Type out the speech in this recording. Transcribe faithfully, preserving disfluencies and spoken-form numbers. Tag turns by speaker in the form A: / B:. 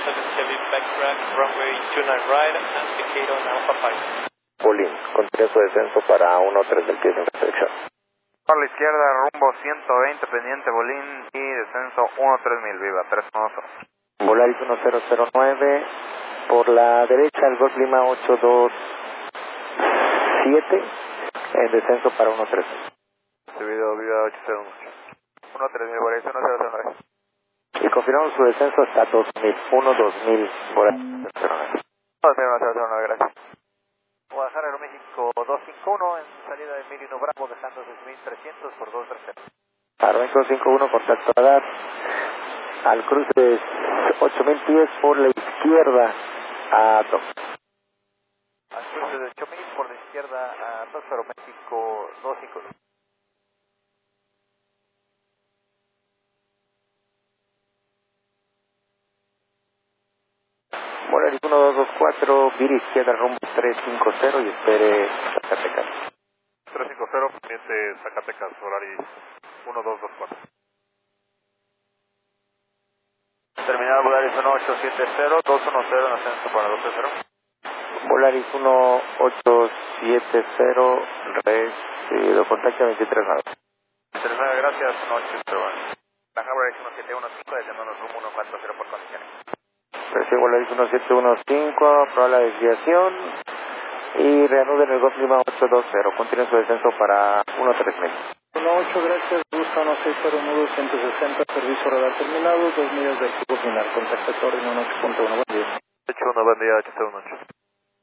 A: seven Chevy backtrack, runway two nine right, and indicator on Alpha five.
B: Bolín, continúa su descenso para uno tres del pie sin restricción.
C: Por la izquierda, rumbo ciento veinte, pendiente Bolín y descenso uno tres mil, viva, tres uno cero.
B: Volaris uno cero cero nueve, por la derecha el Golf Lima ocho dos siete, en descenso para uno tres mil.
C: Subido, viva ocho cero uno. uno tres mil, Volaris uno cero cero nueve.
B: Y confirmamos su descenso hasta dos mil, uno dos mil, Volaris uno cero nueve.
C: uno cero cero nueve, gracias.
D: Guadalajara, Aeroméxico dos cinco uno en salida de Merino Bravo, dejando seis mil trescientos por dos tres cero.
B: Aeroméxico dos cinco uno, contacto a dar al cruce ocho mil pies por la izquierda a dos.
D: Al cruce de ocho mil por la izquierda a dos, Aeroméxico dos cinco uno.
B: Volaris uno dos dos cuatro, vira izquierda rumbo tres cinco cero y espere Zacatecas.
C: tres cinco cero, pendiente Zacatecas, Volaris uno dos dos cuatro.
D: Terminal Volaris uno ocho siete cero, dos uno cero en ascenso para dos cero.
B: Volaris uno ocho siete cero, recibido, contacto veintitrés nada.
D: veintitrés nueve, gracias, uno ocho cero uno. La Volaris uno siete uno cinco, descendiendo rumbo uno cuatro cero por condiciones.
B: Recibe Volaris uno siete uno cinco, prueba la desviación y reanuda en el Golf Lima ocho dos cero. Continúa su descenso para uno tres mil.
E: uno ocho, gracias. Busca uno seis cero nueve ciento sesenta, servicio radar terminado, dos millas de archivo final. Contacto a Torre uno ocho punto uno, buen día.
C: ocho uno, buen día, ocho cero uno ocho.